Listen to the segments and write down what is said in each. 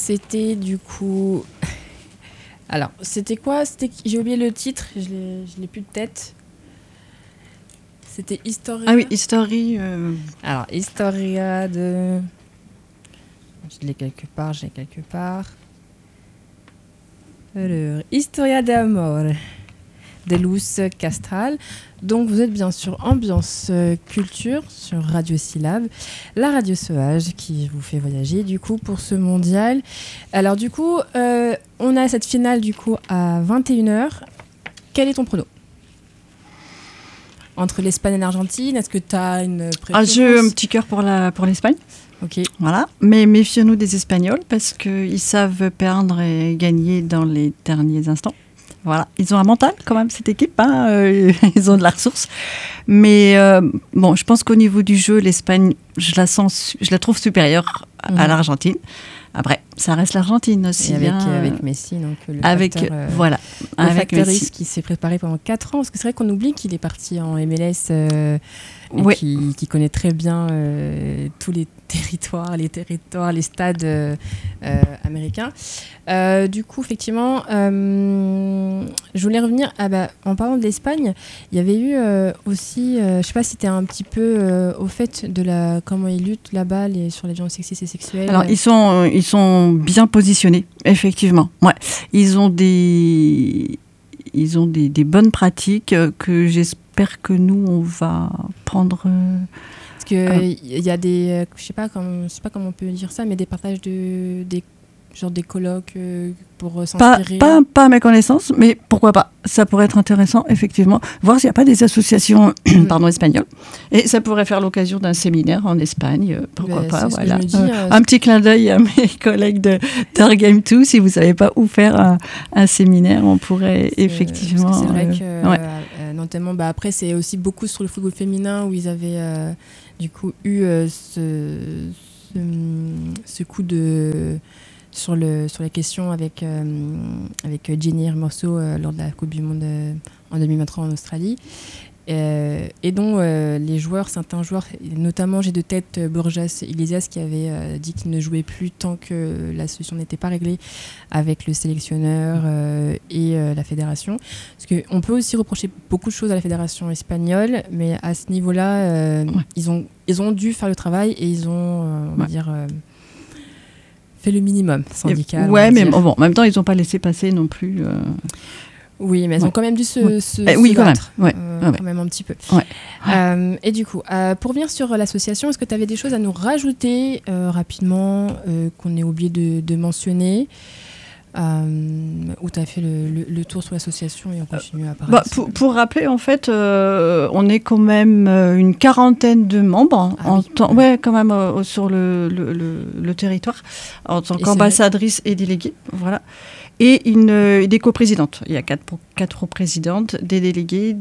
c'était du coup... Alors, c'était quoi ? J'ai oublié le titre, je l'ai plus de tête. C'était Historia. Ah oui, History. Alors, Historia de... Je l'ai quelque part. Alors, Historia de Amor de Luz Castral. Donc, vous êtes bien sûr Ambiance Culture sur Radio Syllabe, la radio sauvage qui vous fait voyager du coup pour ce mondial. Alors, du coup, on a cette finale du coup à 21h. Quel est ton prono ? Entre l'Espagne et l'Argentine, est-ce que tu as une préférence ? J'ai un petit cœur pour l'Espagne. Ok. Voilà. Mais méfions-nous des Espagnols parce qu'ils savent perdre et gagner dans les derniers instants. Voilà. Ils ont un mental quand même, cette équipe. Ils ont de la ressource. Mais bon, je pense qu'au niveau du jeu, l'Espagne, je la trouve supérieure à l'Argentine. Après, ça reste l'Argentine aussi. Et avec Messi, donc le facteur Messi qui s'est préparé pendant 4 ans. Parce que c'est vrai qu'on oublie qu'il est parti en MLS et qui connaît très bien tous les territoires, les stades américains. Du coup, effectivement, je voulais revenir en parlant de l'Espagne. Il y avait eu aussi, je ne sais pas si tu es un petit peu au fait de comment ils luttent là-bas sur les violences sexistes et sexuelles. Alors, ils sont bien positionnés, effectivement. Ouais. Ils ont des bonnes pratiques que j'espère que nous, on va prendre... Parce qu'il y a des... je sais pas comment on peut dire ça, mais des partages des colloques pour s'inspirer. Pas à ma connaissance, mais pourquoi pas. Ça pourrait être intéressant, effectivement. Voir s'il n'y a pas des associations espagnoles. Et ça pourrait faire l'occasion d'un séminaire en Espagne. Pourquoi pas. Voilà. Un petit clin d'œil à mes collègues de Game 2. Si vous ne savez pas où faire un séminaire, on pourrait effectivement... C'est vrai que, notamment, après, c'est aussi beaucoup sur le football féminin où ils avaient du coup eu ce coup de... sur la question avec Jenny Hermoso lors de la Coupe du Monde en 2023 en Australie. Et dont certains joueurs, notamment j'ai de tête Borjas Iglesias qui avait dit qu'il ne jouait plus tant que la solution n'était pas réglée avec le sélectionneur et la fédération. Parce qu'on peut aussi reprocher beaucoup de choses à la fédération espagnole, mais à ce niveau-là, ils ont dû faire le travail et ils ont, on va dire... fait le minimum syndical. Mais bon, en même temps, ils n'ont pas laissé passer non plus. Oui, mais ils ont quand même dû se battre. Quand même un petit peu. Et du coup, pour revenir sur l'association, est-ce que tu avais des choses à nous rajouter rapidement qu'on ait oublié de mentionner où tu as fait le tour sur l'association et on continue à parler. Pour rappeler, en fait, on est quand même une quarantaine de membres quand même sur le territoire en tant qu'ambassadrice et déléguée. Voilà. Et des coprésidentes. Il y a quatre coprésidentes, des délégués,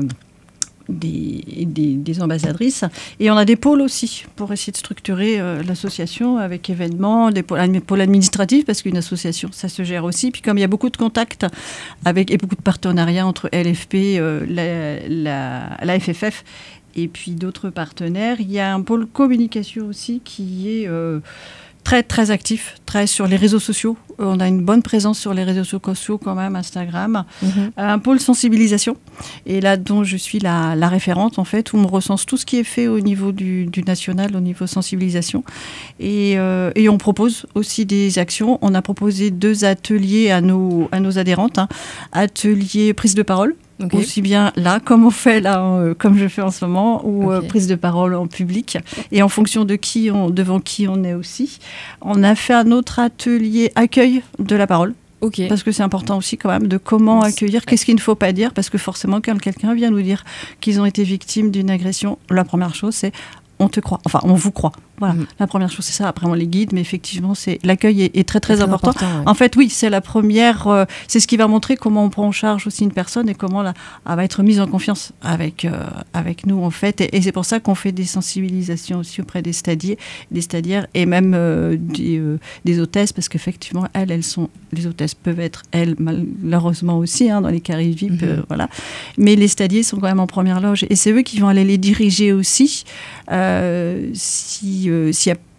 des ambassadrices. Et on a des pôles aussi pour essayer de structurer l'association avec événements, des pôles administratifs, parce qu'une association, ça se gère aussi. Puis comme il y a beaucoup de contacts et beaucoup de partenariats entre LFP, la FFF et puis d'autres partenaires, il y a un pôle communication aussi qui est... très, très actif, très sur les réseaux sociaux. On a une bonne présence sur les réseaux sociaux quand même, Instagram. Un pôle sensibilisation. Et là, dont je suis la référente, en fait, où on recense tout ce qui est fait au niveau du national, au niveau sensibilisation. Et on propose aussi des actions. On a proposé 2 ateliers à nos adhérentes. Atelier prise de parole. Okay. Aussi bien là, comme on fait là, comme je fais en ce moment, ou prise de parole en public, et en fonction de devant qui on est aussi. On a fait un autre atelier accueil de la parole. Parce que c'est important aussi quand même de comment accueillir, qu'est-ce qu'il ne faut pas dire, parce que forcément quand quelqu'un vient nous dire qu'ils ont été victimes d'une agression, la première chose c'est on te croit, enfin on vous croit. Voilà, la première chose c'est ça, après on les guide, mais effectivement l'accueil est très très important. En fait oui, c'est la première, c'est ce qui va montrer comment on prend en charge aussi une personne et comment elle va être mise en confiance avec nous en fait, et c'est pour ça qu'on fait des sensibilisations aussi auprès des stagiaires et même des hôtesses, parce qu'effectivement les hôtesses peuvent être elles malheureusement aussi dans les carrés VIP, voilà, mais les stagiaires sont quand même en première loge et c'est eux qui vont aller les diriger aussi s'il y a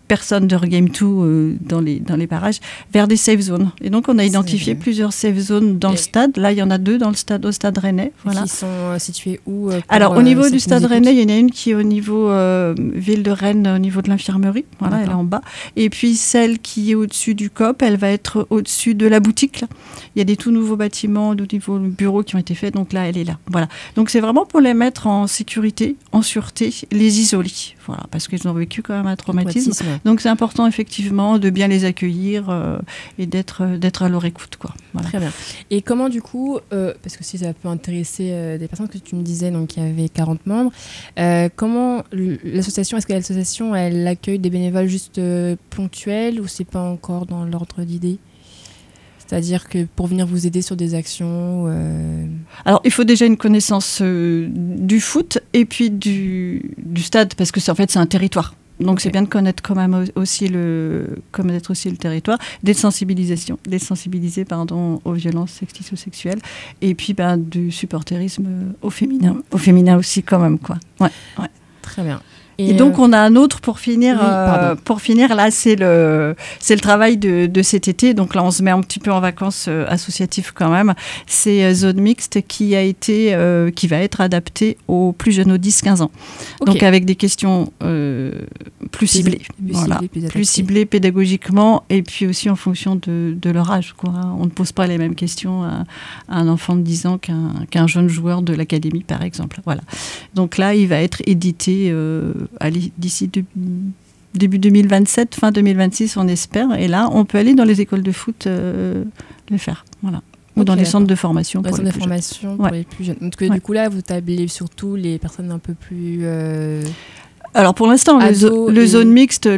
personnes de Game 2 dans les parages, vers des safe zones. Et donc, on a identifié plusieurs safe zones dans le stade. Là, il y en a 2 au stade rennais. Voilà. Qui sont situés où Alors, au niveau du stade rennais, il y en a une qui est au niveau ville de Rennes, au niveau de l'infirmerie. Voilà, elle est en bas. Et puis, celle qui est au-dessus du COP, elle va être au-dessus de la boutique. Là. Il y a des tout nouveaux bâtiments, de nouveaux bureaux qui ont été faits. Donc là, elle est là. Voilà. Donc, c'est vraiment pour les mettre en sécurité, en sûreté, les isoler. Voilà, parce qu'ils ont vécu quand même un traumatisme. Donc, c'est important, effectivement, de bien les accueillir et d'être à leur écoute, quoi. Voilà. Très bien. Et comment, du coup, parce que si ça peut intéresser des personnes que tu me disais, donc il y avait 40 membres, comment l'association, est-ce que l'association, elle accueille des bénévoles juste ponctuels ou c'est pas encore dans l'ordre d'idée ? C'est-à-dire que pour venir vous aider sur des actions Alors, il faut déjà une connaissance du foot et puis du stade, parce que c'est un territoire. Donc, c'est bien de connaître quand même aussi le territoire, des sensibiliser aux violences sexistes-sexuelles, et puis du supporterisme au féminin aussi quand même, quoi. Ouais. Très bien. Et donc, on a un autre pour finir. Pour finir, là, c'est le travail de cet été. Donc là, on se met un petit peu en vacances associatives quand même. C'est Zone Mixte qui va être adapté aux plus jeunes, aux 10-15 ans. Okay. Donc avec des questions plus ciblées. Plus ciblées pédagogiquement et puis aussi en fonction de leur âge, quoi. On ne pose pas les mêmes questions à un enfant de 10 ans qu'un jeune joueur de l'académie, par exemple. Voilà. Donc là, il va être édité d'ici début 2027, fin 2026, on espère. Et là, on peut aller dans les écoles de foot le faire. Voilà. Ou dans les centres de formation pour les plus jeunes. Donc, du coup, là, vous tablez surtout les personnes un peu plus... Alors pour l'instant, le zone mixte,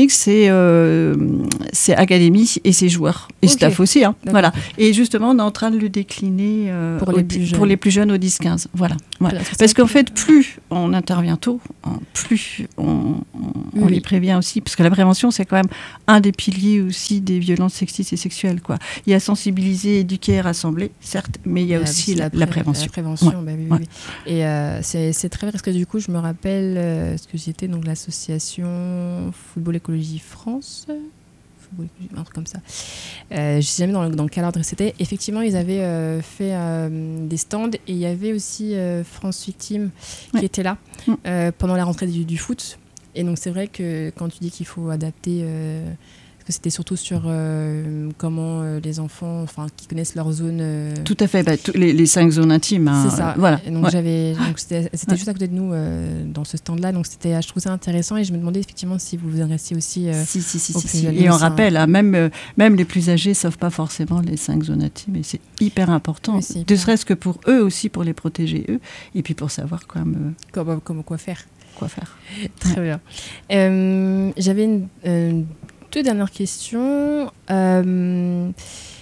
c'est académie et c'est joueurs et staff aussi. Hein, voilà. Et justement, on est en train de le décliner pour les plus jeunes aux 10-15. Voilà. Parce qu'en fait, plus on intervient tôt, plus on les prévient aussi. Parce que la prévention, c'est quand même un des piliers aussi des violences sexistes et sexuelles, quoi. Il y a sensibiliser, éduquer et rassembler, certes, mais il y a aussi la prévention. La prévention, oui. Et c'est très vrai parce que du coup, je me rappelle ce que j'étais donc l'association Football Écologie France, un truc comme ça. Je sais jamais dans quel ordre c'était. Effectivement, ils avaient fait des stands et il y avait aussi France Victime qui était là pendant la rentrée du foot. Et donc c'est vrai que quand tu dis qu'il faut adapter, parce que c'était surtout sur comment les enfants, qui connaissent leur zone. Tout à fait, les 5 zones intimes. Hein, c'est ça. Voilà. Et donc c'était juste à côté de nous dans ce stand-là, donc je trouve ça intéressant et je me demandais effectivement si vous vous adressiez aussi. Si. Et on rappelle, même les plus âgés ne savent pas forcément les 5 zones intimes, et c'est hyper important, ne serait-ce que pour eux aussi, pour les protéger eux, et puis pour savoir quoi faire. Très bien. J'avais 2 dernières questions. Dans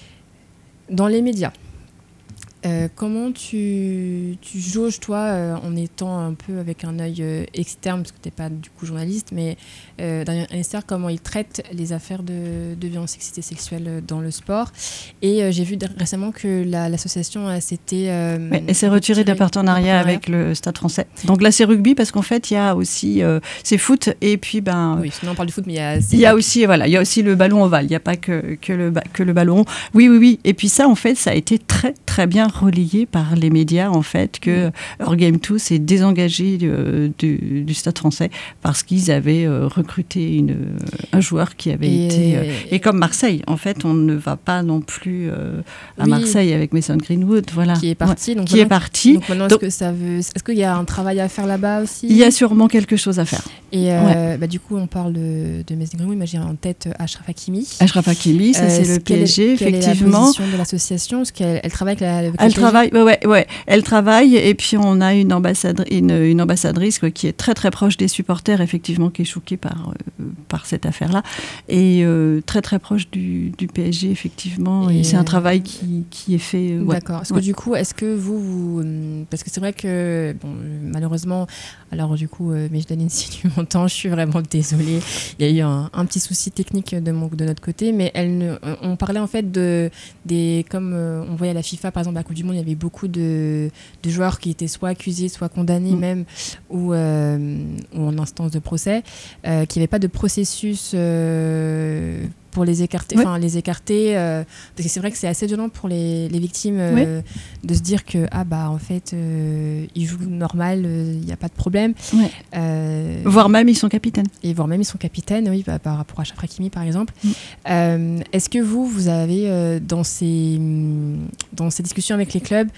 les médias, comment tu jauges, toi, en étant un peu avec un œil externe, parce que tu n'es pas du coup journaliste, mais d'un externe, comment ils traitent les affaires de violence sexiste et sexuelle dans le sport. Et j'ai vu récemment que l'association s'était... elle s'est retirée d'un partenariat avec le Stade français. Donc là, c'est rugby, parce qu'en fait, il y a aussi... c'est foot, et puis... oui, sinon on parle du foot, mais il y a aussi le ballon ovale. Il n'y a pas que le ballon. Oui. Et puis ça, en fait, ça a été très, très bien relayé par les médias, en fait, que Game 2 s'est désengagé du Stade français parce qu'ils avaient recruté un joueur qui avait été... et comme Marseille, en fait, on ne va pas non plus à Marseille avec Mason Greenwood, voilà. Qui est parti. Donc maintenant, est-ce qu'il y a un travail à faire là-bas aussi ? Il y a sûrement quelque chose à faire. Et du coup, on parle de Mason Greenwood, mais j'ai en tête Achraf Hakimi. Achraf Hakimi, ça c'est le PSG, effectivement. Quelle est la position de l'association ? Est-ce qu'elle travaille avec Elle travaille, et puis on a une ambassadrice qui est très très proche des supporters, effectivement, qui est choquée par cette affaire-là, et très très proche du PSG, effectivement, et c'est un travail qui est fait. D'accord. Parce que du coup, est-ce que vous parce que c'est vrai que malheureusement, alors du coup, Mejdaline, si tu m'entends, je suis vraiment désolée. Il y a eu un petit souci technique de notre côté, mais on parlait en fait comme on voyait à la FIFA par exemple à Coupe du Monde, il y avait beaucoup de joueurs qui étaient soit accusés, soit condamnés même, ou en instance de procès, qu'il n'y avait pas de processus pour les écarter, parce que c'est vrai que c'est assez violent pour les victimes de se dire que en fait ils jouent normal, il n'y a pas de problème, voire même ils sont capitaines, oui, par rapport à Achraf Hakimi par exemple. Est-ce que vous avez dans ces discussions avec les clubs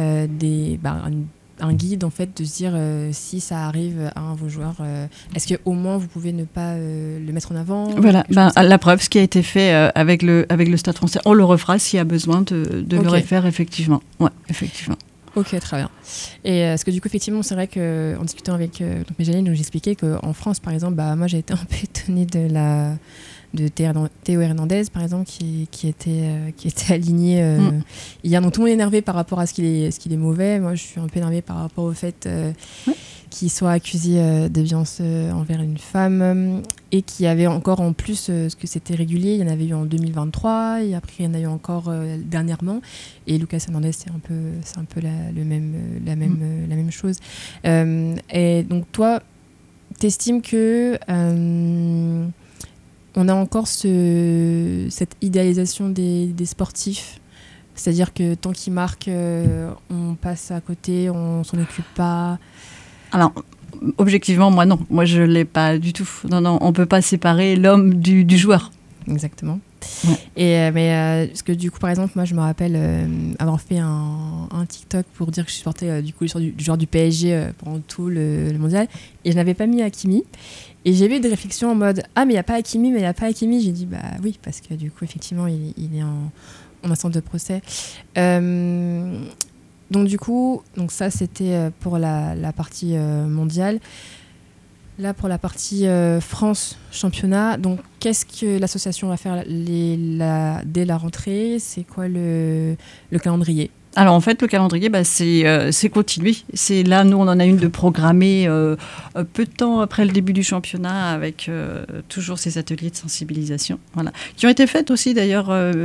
un guide en fait de se dire si ça arrive à un de vos joueurs, est-ce qu'au moins vous pouvez ne pas le mettre en avant? Voilà, la preuve, ce qui a été fait avec le Stade français, on le refera s'il y a besoin de le refaire effectivement. Ouais, effectivement. Ok, très bien. Et parce que du coup, effectivement, c'est vrai qu'en discutant avec Méjaline, j'expliquais qu'en France, par exemple, moi j'ai été un peu étonnée de Théo Hernandez, par exemple, qui était aligné hier. Donc tout le monde est énervé par rapport à ce qu'il est mauvais. Moi, je suis un peu énervée par rapport au fait qu'il soit accusé de violence envers une femme et qu'il y avait encore en plus ce que c'était régulier. Il y en avait eu en 2023 et après il y en a eu encore dernièrement. Et Lucas Hernandez, c'est un peu la même chose. Et donc toi, t'estimes que on a encore cette idéalisation des sportifs, c'est-à-dire que tant qu'ils marquent, on passe à côté, on s'en occupe pas. Alors, objectivement, moi non. Moi, je l'ai pas du tout. Non, on peut pas séparer l'homme du joueur. Exactement. Ouais. Et parce que du coup, par exemple, moi, je me rappelle avoir fait un TikTok pour dire que je supportais du joueur du PSG pendant tout le mondial, et je n'avais pas mis Hakimi. Et j'ai eu des réflexions en mode mais il n'y a pas Hakimi. J'ai dit oui, parce que du coup, effectivement, il est en instance de procès. Donc du coup, ça c'était pour la partie mondiale. Là, pour la partie France championnat, donc qu'est-ce que l'association va faire dès la rentrée? C'est quoi le calendrier? Alors en fait, le calendrier, c'est continu. C'est là, nous, on en a une de programmée peu de temps après le début du championnat, avec toujours ces ateliers de sensibilisation, voilà, qui ont été faits aussi d'ailleurs.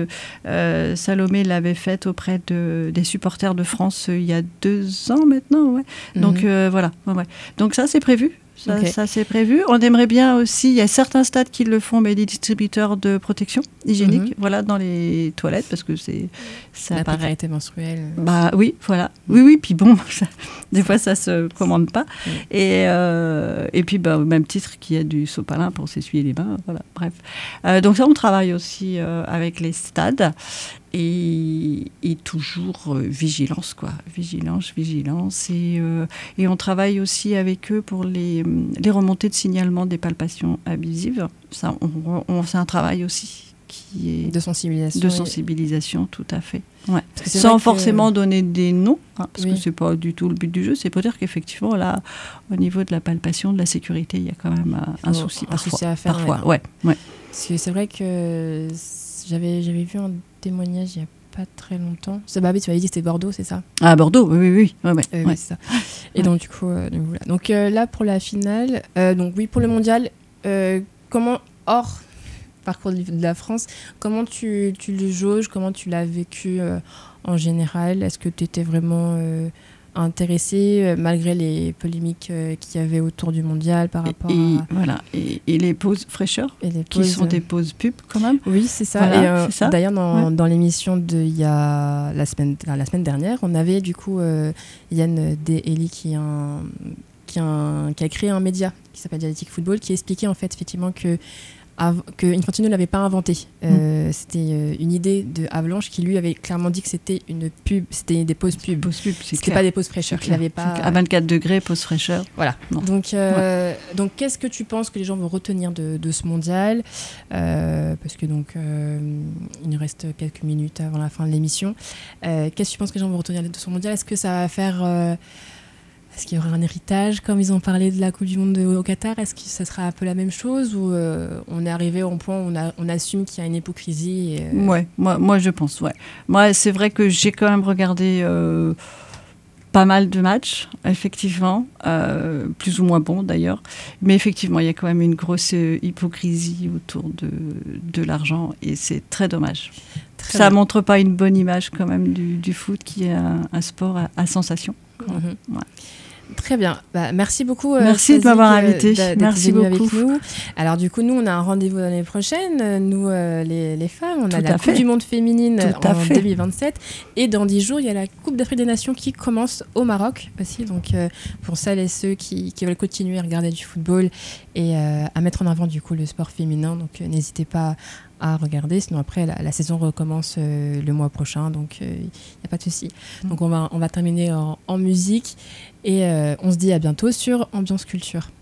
Salomé l'avait faite auprès des supporters de France il y a 2 ans maintenant, ouais. Donc voilà, ouais. Donc ça, c'est prévu. Ça, c'est prévu. On aimerait bien aussi, il y a certains stades qui le font, mais des distributeurs de protection hygiénique, voilà, dans les toilettes, parce que ça la précarité menstruelle. Oui, voilà. Oui, puis bon, des fois, ça se commande pas. Et puis, au même titre qu'il y a du sopalin pour s'essuyer les mains, voilà, bref. Donc ça, on travaille aussi avec les stades. Et toujours vigilance, quoi. Vigilance. Et on travaille aussi avec eux pour les remontées de signalement des palpations abusives. Ça, c'est un travail aussi qui est... De sensibilisation. De sensibilisation, tout à fait. Ouais. Sans forcément donner des noms, parce que c'est pas du tout le but du jeu. C'est pour dire qu'effectivement, là, au niveau de la palpation, de la sécurité, il y a quand même un souci parfois. Souci à faire, parfois, ouais. Parce que c'est vrai que j'avais vu un témoignage il y a pas très longtemps. Tu m'avais dit que c'était Bordeaux, c'est ça? Ah, Bordeaux, oui. Ouais. C'est ça. Et donc, du coup, voilà. Donc là, pour la finale, pour le mondial, comment, hors parcours de la France, comment tu le jauges, comment tu l'as vécu en général? Est-ce que tu étais vraiment intéressée malgré les polémiques qu'il y avait autour du mondial par rapport à... Voilà, et les pauses fraîcheurs, qui sont des pauses pub quand même. Oui, c'est ça. Voilà, et c'est ça. D'ailleurs, dans l'émission il y a la semaine dernière, on avait du coup Yann Deheli qui a créé un média qui s'appelle Dialectique Football, qui expliquait en fait effectivement que Infantino ne l'avait pas inventé. C'était une idée de Avalanche qui lui avait clairement dit que c'était une pub, c'était des pauses pub. C'était pas des pauses fraîcheurs. Il avait pas... À 24 degrés, pause fraîcheur. Voilà. Donc qu'est-ce que tu penses que les gens vont retenir de ce mondial, parce que il nous reste quelques minutes avant la fin de l'émission. Qu'est-ce que tu penses que les gens vont retenir de ce mondial? Est-ce que ça va faire... Est-ce qu'il y aura un héritage, comme ils ont parlé de la Coupe du Monde au Qatar? Est-ce que ça sera un peu la même chose, ou on est arrivé au point où on assume qu'il y a une hypocrisie Ouais, moi je pense, ouais. Moi, c'est vrai que j'ai quand même regardé pas mal de matchs, effectivement, plus ou moins bons d'ailleurs. Mais effectivement, il y a quand même une grosse hypocrisie autour de l'argent, et c'est très dommage. ça montre pas une bonne image quand même du foot, qui est un sport à sensation. Ouais. Très bien. Merci beaucoup. Merci de m'avoir invité. Merci beaucoup. Avec nous. Alors du coup, nous, on a un rendez-vous l'année prochaine. Nous, les femmes, on a la Coupe du Monde féminine en 2027. Et dans 10 jours, il y a la Coupe d'Afrique des Nations qui commence au Maroc aussi. Donc, pour celles et ceux qui veulent continuer à regarder du football et à mettre en avant du coup le sport féminin, donc n'hésitez pas à regarder, sinon après la saison recommence le mois prochain, donc il n'y a pas de souci. Donc on va terminer en musique et on se dit à bientôt sur Ambiance Culture.